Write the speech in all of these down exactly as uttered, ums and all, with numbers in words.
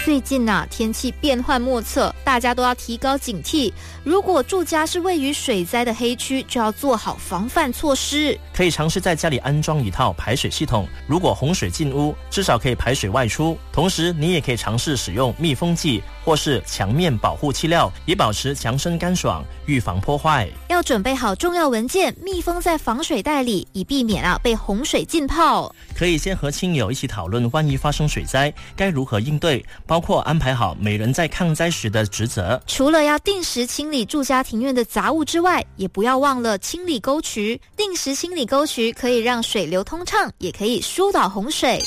最近啊，天气变幻莫测，大家都要提高警惕。如果住家是位于水灾的黑区，就要做好防范措施。 可以尝试在家里安装一套排水系统，如果洪水进屋，至少可以排水外出。同时，你也可以尝试使用密封剂或是墙面保护漆料，以保持墙身干爽，预防破坏。 要准备好重要文件，密封在防水袋里，以避免啊被洪水浸泡。 可以先和亲友一起讨论，万一发生水灾该如何应对，包括安排好每人在抗灾时的职责。 除了要定时清理住家庭院的杂物之外，也不要忘了清理沟渠。定时清理沟渠可以让水流通畅，也可以疏导洪水。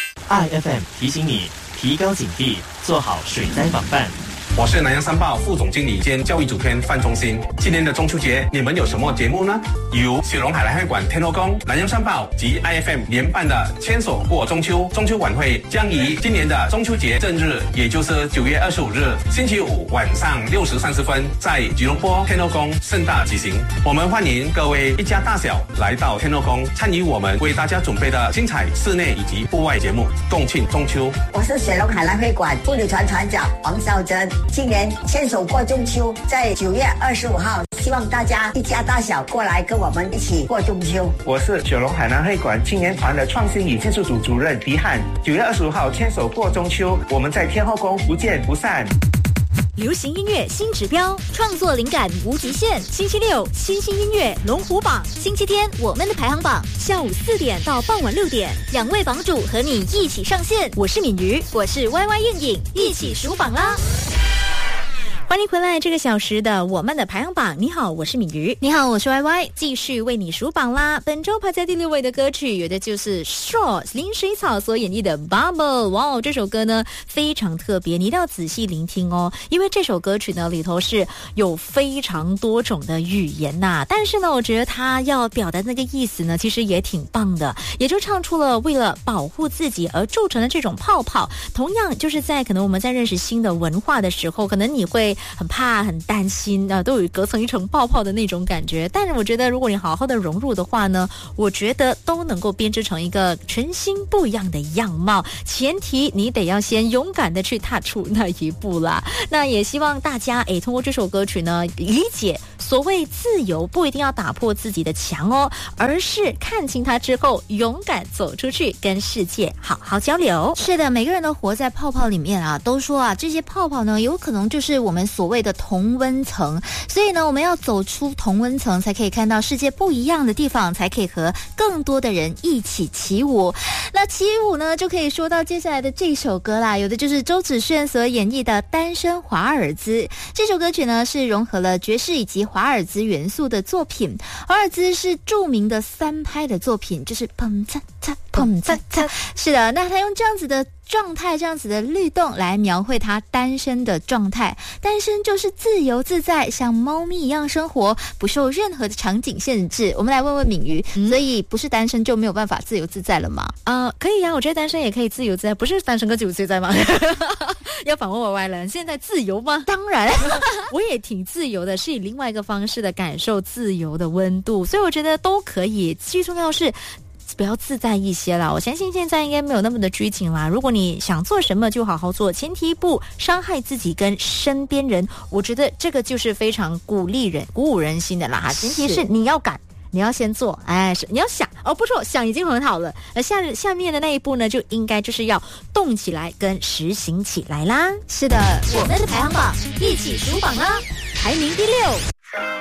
I F M 提醒你提高警惕，做好水灾防范。 我是南洋商报副总经理兼教育主编范忠新。今年的中秋节，你们有什么节目呢？由雪隆海澜会馆天后宫、南洋商报及 I F M 联办的牵手过中秋中秋晚会，将于今年的中秋节正日，也就是九月二十五日星期五晚上六时三十分，在吉隆坡天后宫盛大举行。我们欢迎各位一家大小来到天后宫，参与我们为大家准备的精彩室内以及户外节目，共庆中秋。 我是雪隆海澜会馆妇女团团长黄孝珍。今年牵手过中秋，在九月二十五号，希望大家一家大小过来跟我们一起过中秋。 我是雪隆海南会馆青年团的创新与技术组主任狄汉。九月二十五号牵手过中秋，我们在天后宫不见不散。 流行音乐新指标，创作灵感无极限。星期六新兴音乐龙虎榜，星期天我们的排行榜，下午四点到傍晚六点，两位榜主和你一起上线。我是敏瑜，我是 Y Y 燕影，一起数榜啦！欢迎回来这个小时的我们的排行榜。你好，我是敏瑜。你好，我是 Y Y， 继续为你数榜啦。本周排在第六位的歌曲，有的就是 Shaw 林水草所演绎的 Bubble。 哇，这首歌呢非常特别，你一定要仔细聆听哦，因为这首歌曲呢里头是有非常多种的语言呐、啊。但是呢，我觉得它要表达那个意思呢，其实也挺棒的，也就唱出了为了保护自己而铸成的这种泡泡。同样就是在可能我们在认识新的文化的时候，可能你会很怕很担心啊，都有隔层一层泡泡的那种感觉。但是我觉得如果你好好的融入的话呢，我觉得都能够编织成一个全新不一样的样貌，前提你得要先勇敢的去踏出那一步啦。那也希望大家诶通过这首歌曲呢，理解所谓自由不一定要打破自己的墙哦，而是看清它之后勇敢走出去，跟世界好好交流。是的，每个人都活在泡泡里面啊，都说啊这些泡泡呢有可能就是我们所谓的同温层，所以呢我们要走出同温层，才可以看到世界不一样的地方，才可以和更多的人一起起舞。那起舞呢就可以说到接下来的这首歌啦，有的就是周子轩所演绎的单身华尔兹。这首歌曲呢是融合了爵士以及华尔兹元素的作品。华尔兹是著名的三拍的作品，就是砰嚓嚓砰嚓嚓。是的，那他用这样子的状态，这样子的律动来描绘他单身的状态。单身就是自由自在，像猫咪一样生活，不受任何的场景限制。我们来问问敏瑜、嗯、所以不是单身就没有办法自由自在了吗？呃，可以啊，我觉得单身也可以自由自在，不是单身个自由自在吗？要反问我歪了，现在自由吗？当然我也挺自由的，是以另外一个方式的感受自由的温度，所以我觉得都可以。最重要是比较自在一些啦，我相信现在应该没有那么的拘谨啦。如果你想做什么就好好做，前提不伤害自己跟身边人，我觉得这个就是非常鼓励人、鼓舞人心的啦。前提是你要敢，你要先做，哎，是你要想哦，不错，想已经很好了。而下下面的那一步呢，就应该就是要动起来跟实行起来啦。是的，我们的排行榜一起数榜啦，排名第六。